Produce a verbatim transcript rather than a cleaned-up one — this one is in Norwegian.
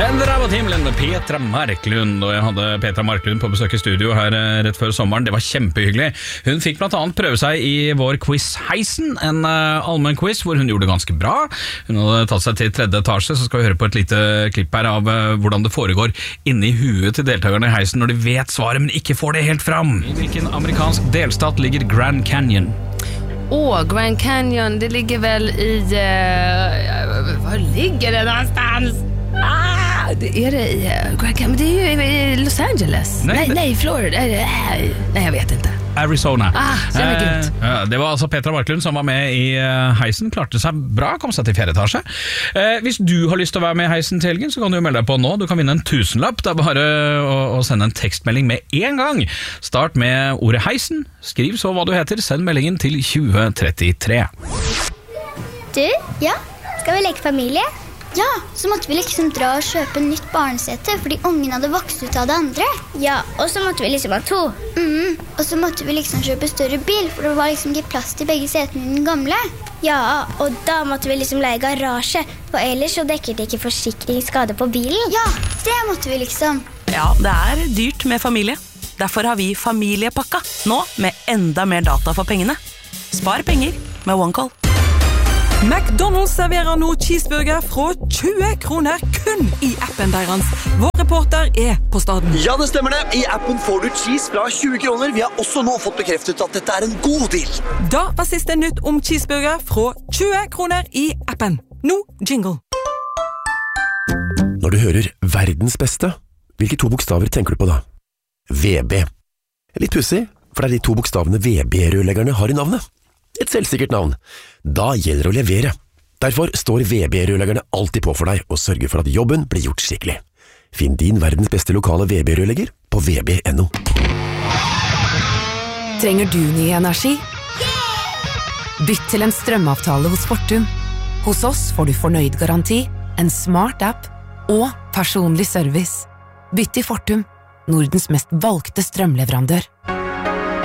En drav av himmelen med Petra Marklund, og jeg hadde Petra Marklund på besøk i studio her rett før sommeren. Det var kjempehyggelig. Hun fikk blant annet prøve seg i vår quiz Heisen, en uh, allmenn quiz hvor hun gjorde det ganske bra. Hun hadde tatt seg til tredje etasje, så skal vi høre på et lite klipp her av uh, hvordan det foregår inni huet til deltakerne i Heisen når de vet svaret, men ikke får det helt fram. I hvilken amerikansk delstat ligger Grand Canyon? Åh, Grand Canyon, det ligger vel i... Uh, var ligger det någonstans? Ah, det är det i uh, Grand Canyon, det är ju i Los Angeles. Nej, nej, det... nej Florida. Nej, nej, jag vet inte. Arizona. Ah, eh, ja, det var altså Petra Marklund som var med i uh, Heisen. Klarte seg bra, kom seg til fjerde etasje. Eh, hvis du har lyst til å være med i Heisen til helgen, så kan du melde deg på nå. Du kan vinne en tusenlapp. Det er bare å, å sende en tekstmelding med en gang. Start med ordet Heisen. Skriv så hva du heter. Send meldingen til tjue trettitre. Du, ja, skal vi leke familie? Ja, så måtte vi liksom dra og kjøpe nytt barnesete, fordi ungen hadde vokst ut av det andre. Ja, og så måtte vi liksom ha to. Mm, og så måtte vi liksom kjøpe større bil, for det var liksom ikke plass til begge setene i den gamle. Ja, og da måtte vi liksom leie garasje, for ellers så dekker det ikke forsikringsskade på bilen. Ja, det måtte vi liksom. Ja, det er dyrt med familie. Derfor har vi familiepakka, nå med enda mer data for pengene. Spar penger med OneCall. McDonald's serverer nå cheeseburger fra tjue kroner kun i appen deres. Vår reporter er på staden. Ja, det stemmer det. I appen får du cheese fra tjue kroner. Vi har også nå fått bekreftet at dette er en god deal. Da var siste nytt om cheeseburger fra tjue kroner i appen. Nå jingle. Når du hører verdens beste, hvilke to bokstaver tenker du på da? V B. Litt pussig, for det er de to bokstavene V B-rørleggerne har i navnet. Et selvsikkert navn. Da gjelder det å levere. Derfor står V B-rørleggerne alltid på for deg og sørger for at jobben blir gjort skikkelig. Finn din verdens beste lokale V B-rørlegger på v b punktum no. Trenger du ny energi? Bytt til en strømavtale hos Fortum. Hos oss får du fornøyd garanti, en smart app og personlig service. Bytt til Fortum, Nordens mest valgte strømleverandør.